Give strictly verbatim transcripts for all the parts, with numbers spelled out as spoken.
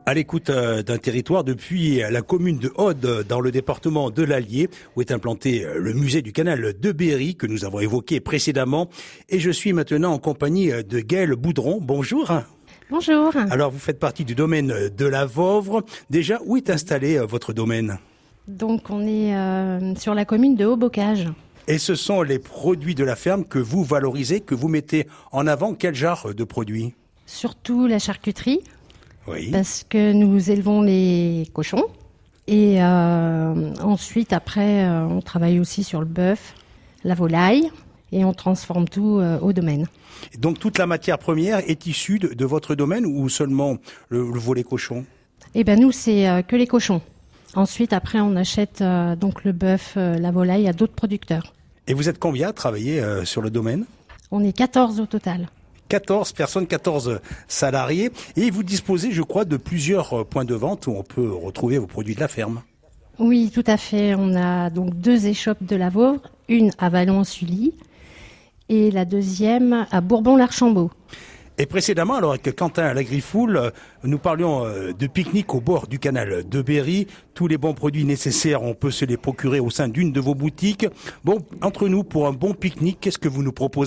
À l'écoute d'un territoire depuis la commune de Aude, dans le département de l'Allier, où est implanté le musée du canal de Berry, que nous avons évoqué précédemment. Et je suis maintenant en compagnie de Gaëlle Boudron. Bonjour. Bonjour. Alors, vous faites partie du domaine de la Vovre. Déjà, où est installé votre domaine ? Donc, on est euh, sur la commune de Haut-Bocage. Et ce sont les produits de la ferme que vous valorisez, que vous mettez en avant. Quel genre de produits ? Surtout la charcuterie. Oui. Parce que nous élevons les cochons. Et euh, ensuite, après, euh, on travaille aussi sur le bœuf, la volaille. Et on transforme tout euh, au domaine. Donc, toute la matière première est issue de, de votre domaine ou seulement le, le volet cochon ? Eh bien, nous, c'est euh, que les cochons. Ensuite, après, on achète euh, donc le bœuf, euh, la volaille à d'autres producteurs. Et vous êtes combien à travailler euh, sur le domaine ? On est quatorze au total. quatorze personnes, quatorze salariés. Et vous disposez, je crois, de plusieurs points de vente où on peut retrouver vos produits de la ferme. Oui, tout à fait. On a donc deux échoppes de la Vovre, une à Vallon-en-Sully et la deuxième à Bourbon-l'Archambault. Et précédemment, alors avec Quentin Lagrifoul, nous parlions de pique-nique au bord du canal de Berry. Tous les bons produits nécessaires, on peut se les procurer au sein d'une de vos boutiques. Bon, entre nous, pour un bon pique-nique, qu'est-ce que vous nous proposez ?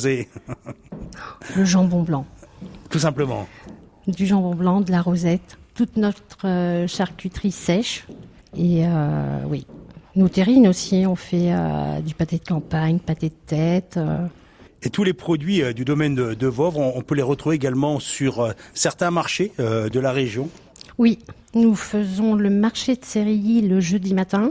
Le jambon blanc. Tout simplement. Du jambon blanc, de la rosette, toute notre euh, charcuterie sèche. Et euh, oui, nos terrines aussi, on fait euh, du pâté de campagne, pâté de tête. Euh. Et tous les produits euh, du domaine de, de Vovre, on, on peut les retrouver également sur euh, certains marchés euh, de la région. Oui, nous faisons le marché de Sérilly le jeudi matin.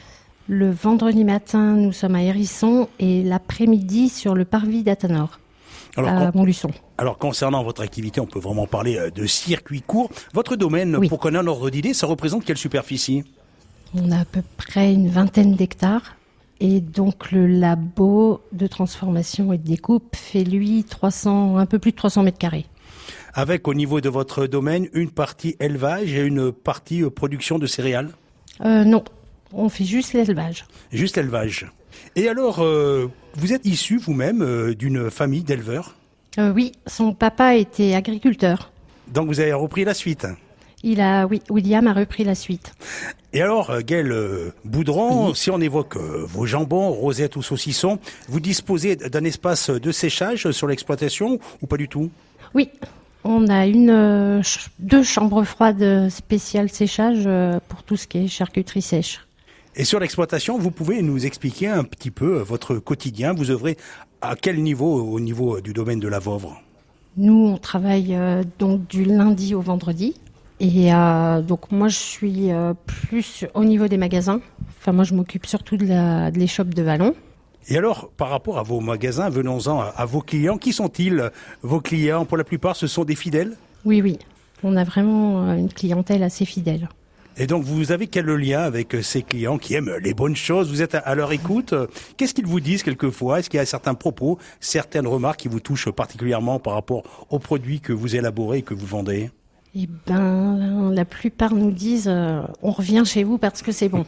Le vendredi matin, nous sommes à Hérisson et l'après-midi sur le parvis d'Athanor. Alors, à Montluçon. Alors, concernant votre activité, on peut vraiment parler de circuit court. Votre domaine, oui. Pour connaître un ordre d'idée, ça représente quelle superficie ? On a à peu près une vingtaine d'hectares. Et donc, le labo de transformation et de découpe fait, lui, trois cents, un peu plus de trois cents mètres carrés. Avec, au niveau de votre domaine, une partie élevage et une partie production de céréales ? euh, Non, on fait juste l'élevage. Juste l'élevage. Et alors, euh, vous êtes issu vous-même euh, d'une famille d'éleveurs ? euh, Oui, son papa était agriculteur. Donc vous avez repris la suite ? Il a, oui, William a repris la suite. Et alors, euh, Gaëlle euh, Boudron, oui. Si on évoque euh, vos jambons, rosettes ou saucissons, vous disposez d'un espace de séchage sur l'exploitation ou pas du tout ? Oui, on a une, euh, ch- deux chambres froides spéciales séchage euh, pour tout ce qui est charcuterie sèche. Et sur l'exploitation, vous pouvez nous expliquer un petit peu votre quotidien. Vous œuvrez à quel niveau au niveau du domaine de la Vovre ? Nous, on travaille euh, donc du lundi au vendredi. Et euh, donc moi, je suis euh, plus au niveau des magasins. Enfin, moi, je m'occupe surtout de, la, de l'échoppe de Vallon. Et alors, par rapport à vos magasins, venons-en à, à vos clients. Qui sont-ils, vos clients ? Pour la plupart, ce sont des fidèles ? Oui, oui. On a vraiment une clientèle assez fidèle. Et donc, vous avez quel lien avec ces clients qui aiment les bonnes choses ? Vous êtes à leur écoute ? Qu'est-ce qu'ils vous disent quelquefois ? Est-ce qu'il y a certains propos, certaines remarques qui vous touchent particulièrement par rapport aux produits que vous élaborez et que vous vendez ? Eh ben, la plupart nous disent euh, on revient chez vous parce que c'est bon.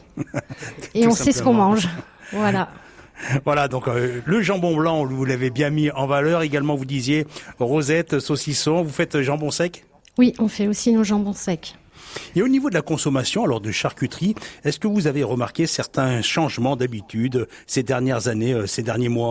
Et on sait ce qu'on mange. Voilà. Voilà, donc euh, le jambon blanc, vous l'avez bien mis en valeur. Également, vous disiez rosette, saucisson. Vous faites jambon sec ? Oui, on fait aussi nos jambons secs. Et au niveau de la consommation, alors de charcuterie, est-ce que vous avez remarqué certains changements d'habitude ces dernières années, euh, ces derniers mois ?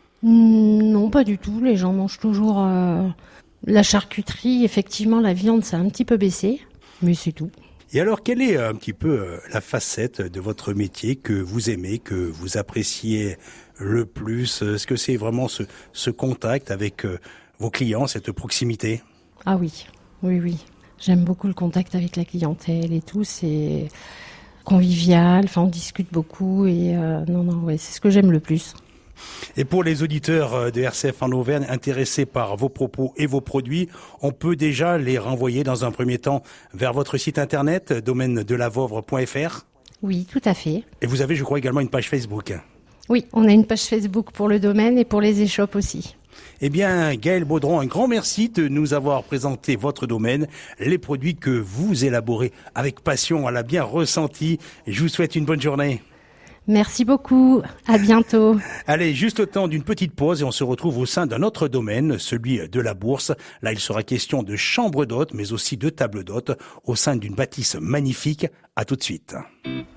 Non, pas du tout. Les gens mangent toujours euh, la charcuterie. Effectivement, la viande, ça a un petit peu baissé, mais c'est tout. Et alors, quelle est un petit peu euh, la facette de votre métier que vous aimez, que vous appréciez le plus ? Est-ce que c'est vraiment ce, ce contact avec euh, vos clients, cette proximité ? Ah oui, oui, oui. J'aime beaucoup le contact avec la clientèle et tout, c'est convivial, enfin on discute beaucoup et euh, non, non, ouais, c'est ce que j'aime le plus. Et pour les auditeurs de R C F en Auvergne intéressés par vos propos et vos produits, on peut déjà les renvoyer dans un premier temps vers votre site internet, domaine de la vovre point f r. Oui, tout à fait. Et vous avez, je crois, également une page Facebook. Oui, on a une page Facebook pour le domaine et pour les échoppes aussi. Eh bien, Gaëlle Boudron, un grand merci de nous avoir présenté votre domaine, les produits que vous élaborez avec passion, on l'a bien ressenti. Je vous souhaite une bonne journée. Merci beaucoup. À bientôt. Allez, juste le temps d'une petite pause et on se retrouve au sein d'un autre domaine, celui de la bourse. Là, il sera question de chambre d'hôtes, mais aussi de table d'hôtes au sein d'une bâtisse magnifique. À tout de suite.